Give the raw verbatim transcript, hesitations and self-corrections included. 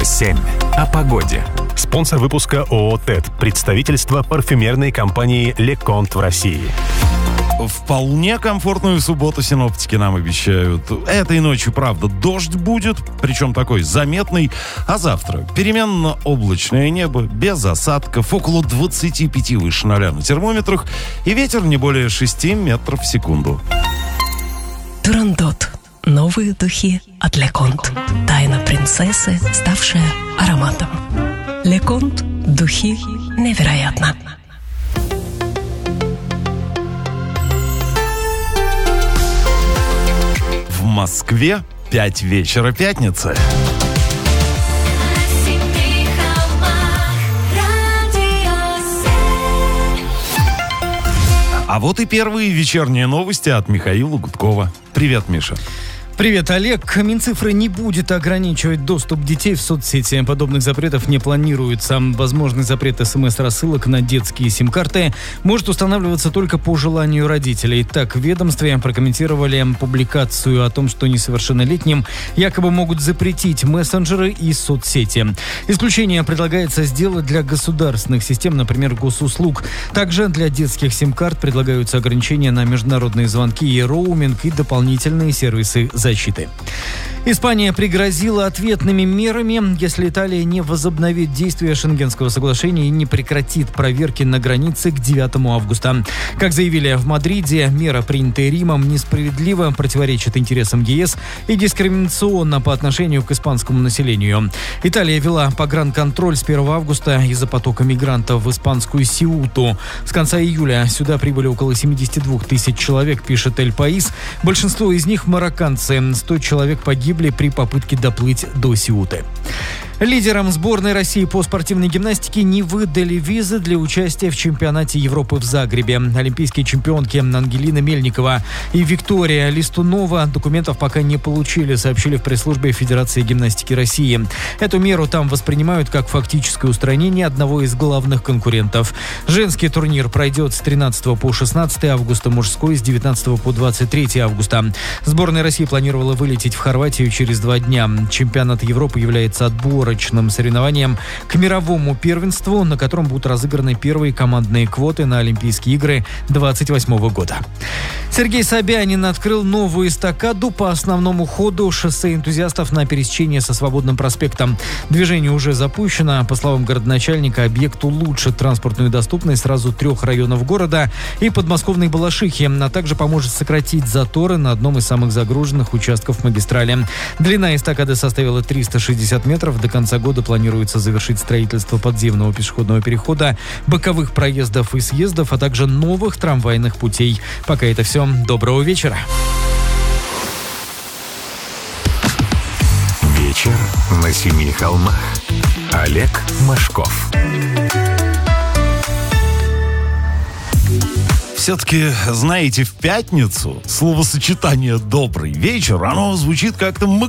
семь. О погоде. Спонсор выпуска ООО «ТЭД». Представительство парфюмерной компании «Леконт» в России. Вполне комфортную субботу синоптики нам обещают. Этой ночью, правда, дождь будет, причем такой заметный. А завтра переменно облачное небо, без осадков, около двадцати пяти выше ноля на термометрах, и ветер не более шести метров в секунду. Турандот. Новые духи от Леконт. Тайна принцессы, ставшая ароматом. Леконт. Духи невероятно. В Москве пять вечера, пятница. А вот и первые вечерние новости от Михаила Гудкова. Привет, Миша. Привет, Олег. Минцифры не будет ограничивать доступ детей в соцсети. Подобных запретов не планируется. Возможный запрет смс-рассылок на детские сим-карты может устанавливаться только по желанию родителей. Так, в ведомстве прокомментировали публикацию о том, что несовершеннолетним якобы могут запретить мессенджеры и соцсети. Исключение предлагается сделать для государственных систем, например, госуслуг. Также для детских сим-карт предлагаются ограничения на международные звонки и роуминг и дополнительные сервисы защиты. защиты. Испания пригрозила ответными мерами, если Италия не возобновит действия Шенгенского соглашения и не прекратит проверки на границе к девятому августа. Как заявили в Мадриде, мера, принятая Римом, несправедливо противоречит интересам ЕС и дискриминационна по отношению к испанскому населению. Италия вела погранконтроль с первого августа из-за потока мигрантов в испанскую Сеуту. С конца июля сюда прибыли около семьдесят два тысяч человек, пишет Эль Паис. Большинство из них марокканцы. сто человек погибли при попытке доплыть до Сеуты. Лидерам сборной России по спортивной гимнастике не выдали визы для участия в чемпионате Европы в Загребе. Олимпийские чемпионки Ангелина Мельникова и Виктория Листунова документов пока не получили, сообщили в пресс-службе Федерации гимнастики России. Эту меру там воспринимают как фактическое устранение одного из главных конкурентов. Женский турнир пройдет с тринадцатого по шестнадцатое августа, мужской с девятнадцатого по двадцать третье августа. Сборная России планировала вылететь в Хорватию через два дня. Чемпионат Европы является отбором соревнованием к мировому первенству, на котором будут разыграны первые командные квоты на Олимпийские игры двадцать восьмого года. Сергей Собянин открыл новую эстакаду по основному ходу шоссе энтузиастов на пересечении со Свободным проспектом. Движение уже запущено. По словам городоначальника, объект улучшит транспортную доступность сразу трех районов города и подмосковной Балашихи, а также поможет сократить заторы на одном из самых загруженных участков магистрали. Длина эстакады составила триста шестьдесят метров. До конца года планируется завершить строительство подземного пешеходного перехода, боковых проездов и съездов, а также новых трамвайных путей. Пока это все. Доброго вечера. Вечер на семи холмах. Олег Машков. Все-таки, знаете, в пятницу словосочетание «добрый вечер», оно звучит как-то